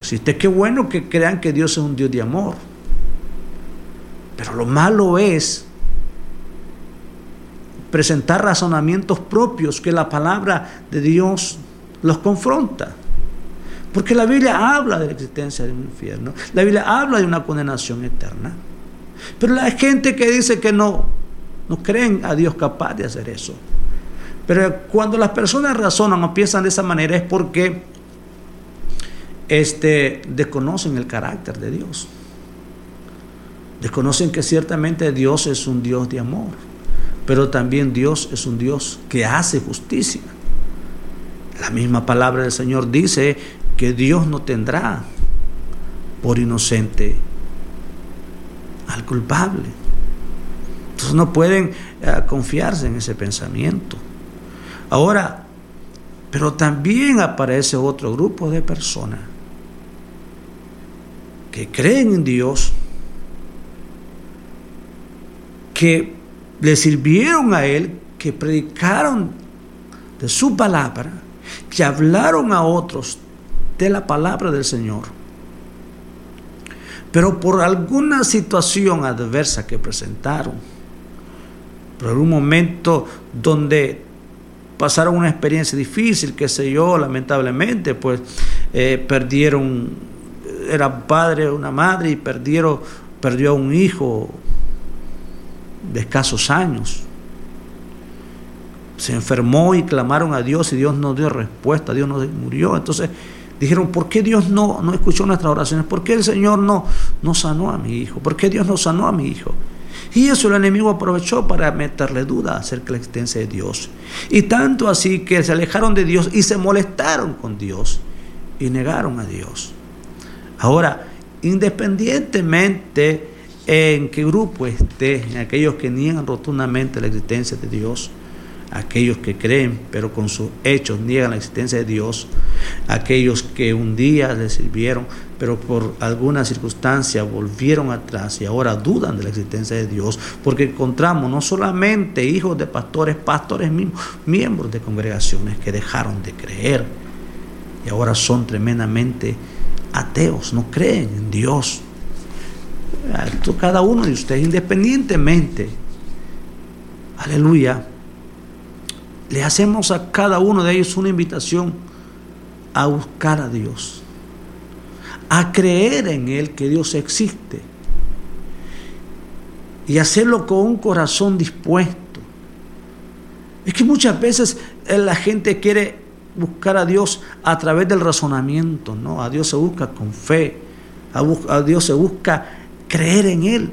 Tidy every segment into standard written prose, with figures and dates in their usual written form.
existe. Qué bueno que crean que Dios es un Dios de amor. Pero lo malo es presentar razonamientos propios que la palabra de Dios los confronta. Porque la Biblia habla de la existencia de un infierno. La Biblia habla de una condenación eterna. Pero la gente que dice que no creen a Dios capaz de hacer eso. Pero cuando las personas razonan o piensan de esa manera es porque desconocen el carácter de Dios. Desconocen que ciertamente Dios es un Dios de amor, pero también Dios es un Dios que hace justicia. La misma palabra del Señor dice que Dios no tendrá por inocente al culpable. Entonces no pueden confiarse en ese pensamiento. Ahora, pero también aparece otro grupo de personas que creen en Dios, que le sirvieron a Él, que predicaron de su palabra, que hablaron a otros de la palabra del Señor, pero por alguna situación adversa que presentaron, por algún momento donde pasaron una experiencia difícil, qué sé yo, lamentablemente, pues perdieron, era padre o una madre y perdió a un hijo de escasos años. Se enfermó y clamaron a Dios y Dios no dio respuesta, Dios no murió. Entonces dijeron, ¿por qué Dios no escuchó nuestras oraciones? ¿Por qué el Señor no sanó a mi hijo? ¿Por qué Dios no sanó a mi hijo? Y eso el enemigo aprovechó para meterle duda acerca de la existencia de Dios. Y tanto así que se alejaron de Dios y se molestaron con Dios y negaron a Dios. Ahora, independientemente en qué grupo esté, en aquellos que niegan rotundamente la existencia de Dios, aquellos que creen pero con sus hechos niegan la existencia de Dios, aquellos que un día le sirvieron pero por alguna circunstancia volvieron atrás y ahora dudan de la existencia de Dios, porque encontramos no solamente hijos de pastores mismos, miembros de congregaciones que dejaron de creer y ahora son tremendamente ateos, no creen en Dios. Cada uno de ustedes, independientemente, aleluya, le hacemos a cada uno de ellos una invitación a buscar a Dios, a creer en Él, que Dios existe, y hacerlo con un corazón dispuesto. Es que muchas veces la gente quiere buscar a Dios a través del razonamiento, ¿no? A Dios se busca con fe, a Dios se busca creer en Él.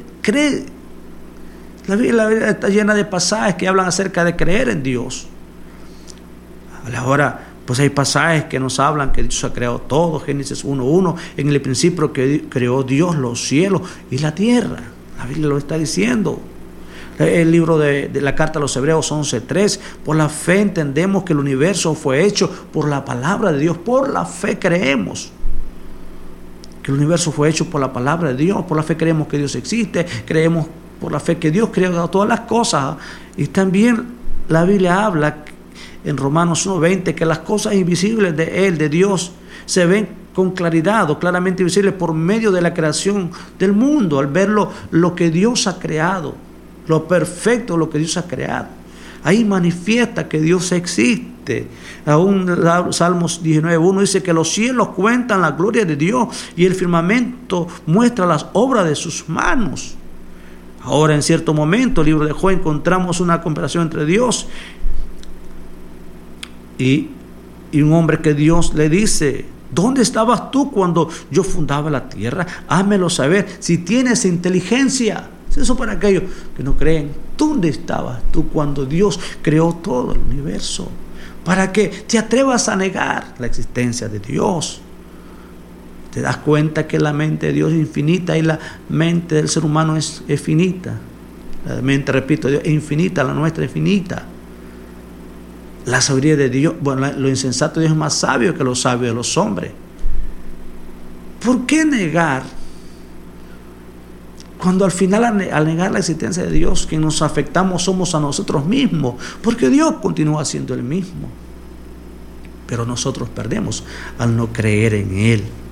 La Biblia está llena de pasajes que hablan acerca de creer en Dios. Ahora, pues hay pasajes que nos hablan que Dios ha creado todo. Génesis 1:1, en el principio que creó Dios los cielos y la tierra. La Biblia lo está diciendo. El libro de la carta a los Hebreos 11:3, por la fe entendemos que el universo fue hecho por la palabra de Dios. Por la fe creemos que el universo fue hecho por la palabra de Dios. Por la fe creemos que Dios existe. Creemos por la fe que Dios creó todas las cosas. Y también la Biblia habla en Romanos 1:20 que las cosas invisibles de Él, de Dios, se ven con claridad o claramente visibles por medio de la creación del mundo, al ver lo que Dios ha creado, lo perfecto, lo que Dios ha creado. Ahí manifiesta que Dios existe. Aún Salmos 19:1 dice que los cielos cuentan la gloria de Dios y el firmamento muestra las obras de sus manos. Ahora, en cierto momento, el libro de Job, encontramos una comparación entre Dios y un hombre que Dios le dice: ¿dónde estabas tú cuando yo fundaba la tierra? Házmelo saber si tienes inteligencia. Eso para aquellos que no creen. ¿Dónde estabas tú cuando Dios creó todo el universo? Para que te atrevas a negar la existencia de Dios. Te das cuenta que la mente de Dios es infinita y la mente del ser humano es finita. La mente, repito, Dios es infinita, la nuestra es finita. La sabiduría de Dios, bueno, lo insensato de Dios es más sabio que lo sabio de los hombres. ¿Por qué negar? Cuando al final, al negar la existencia de Dios, quien nos afectamos somos a nosotros mismos, porque Dios continúa siendo el mismo. Pero nosotros perdemos al no creer en Él.